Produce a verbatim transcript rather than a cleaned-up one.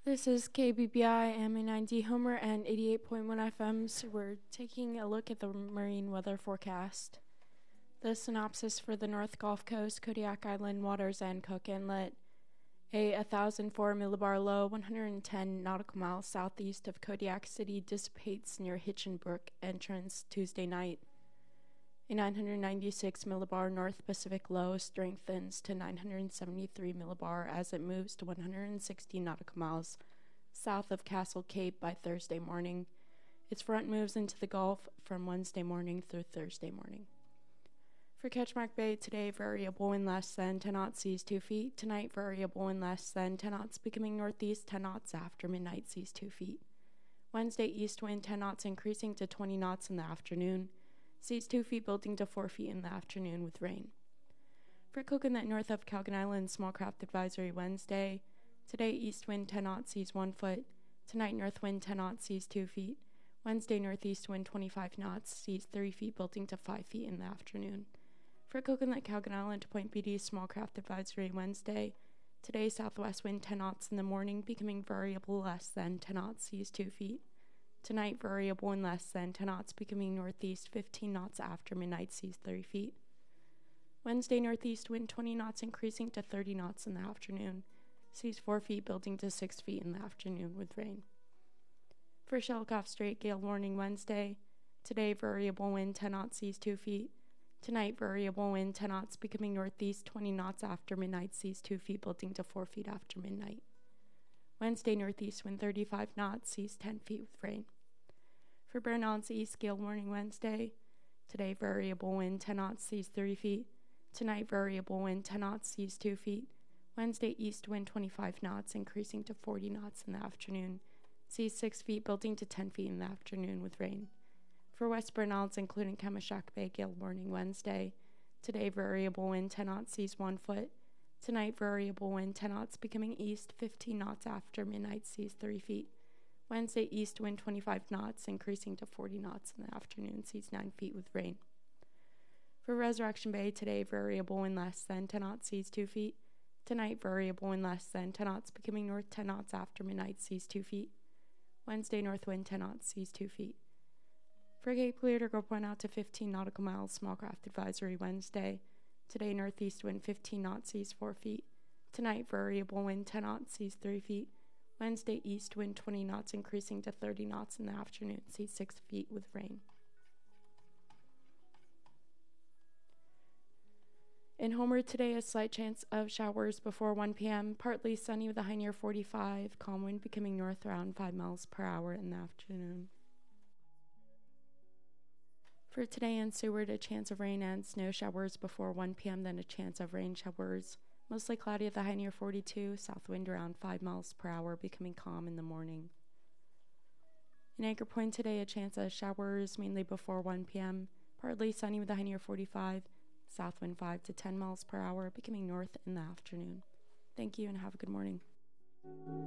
This is K B B I M A nine D Homer and eighty-eight point one F M, so we're taking a look at the marine weather forecast. The synopsis for the North Gulf Coast, Kodiak Island, Waters, and Cook Inlet. A one thousand four millibar low, one hundred ten nautical miles southeast of Kodiak City, dissipates near Hinchinbrook entrance Tuesday night. A nine hundred ninety-six millibar North Pacific low strengthens to nine hundred seventy-three millibar as it moves to one hundred sixty nautical miles south of Castle Cape by Thursday morning. Its front moves into the Gulf from Wednesday morning through Thursday morning. For Ketchmark Bay today, variable wind less than ten knots, seas two feet. Tonight, variable wind less than ten knots, becoming northeast ten knots after midnight, seas two feet. Wednesday, east wind ten knots, increasing to twenty knots in the afternoon. Seas two feet, building to four feet in the afternoon with rain. For Cook Inlet north of Calgon Island, small craft advisory Wednesday. Today, east wind ten knots, seas one foot. Tonight, north wind ten knots, seas two feet. Wednesday, northeast wind twenty-five knots, seas three feet, building to five feet in the afternoon. For Cook Inlet, Calgon Island to Point B D, small craft advisory Wednesday. Today, southwest wind ten knots in the morning, becoming variable less than ten knots, seas two feet. Tonight, variable wind less than ten knots, becoming northeast fifteen knots after midnight, seas three feet. Wednesday, northeast wind twenty knots, increasing to thirty knots in the afternoon. Seas four feet, building to six feet in the afternoon with rain. For Shelikof Strait, gale warning Wednesday. Today, variable wind ten knots, seas two feet. Tonight, variable wind ten knots, becoming northeast twenty knots after midnight, seas two feet, building to four feet after midnight. Wednesday, northeast wind thirty-five knots, seas ten feet with rain. For Burnouts East, gale warning Wednesday. Today, variable wind ten knots, seas three feet. Tonight, variable wind ten knots, seas two feet. Wednesday, east wind twenty-five knots, increasing to forty knots in the afternoon. Seas six feet, building to ten feet in the afternoon with rain. For West Burnouts, including Kamishak Bay, gale warning Wednesday. Today, variable wind ten knots, seas one foot. Tonight, variable wind ten knots, becoming east fifteen knots after midnight, seas three feet. Wednesday, east wind twenty-five knots, increasing to forty knots in the afternoon, seas nine feet with rain. For Resurrection Bay today, variable wind less than ten knots, seas two feet. Tonight, variable wind less than ten knots, becoming north ten knots after midnight, seas two feet. Wednesday, north wind ten knots, seas two feet. For Cape Clear to go point out to fifteen nautical miles, small craft advisory Wednesday. Today, northeast wind fifteen knots, seas four feet. Tonight, variable wind ten knots, seas three feet. Wednesday, east wind twenty knots, increasing to thirty knots in the afternoon, seas six feet with rain. In Homer today, a slight chance of showers before one p.m. Partly sunny with a high near forty-five. Calm wind becoming north around five miles per hour in the afternoon. For today in Seward, a chance of rain and snow showers before one p.m., then a chance of rain showers. Mostly cloudy at the high near forty-two, south wind around five miles per hour, becoming calm in the morning. In Anchor Point today, a chance of showers mainly before one p.m., partly sunny with a high near forty-five, south wind five to ten miles per hour, becoming north in the afternoon. Thank you and have a good morning.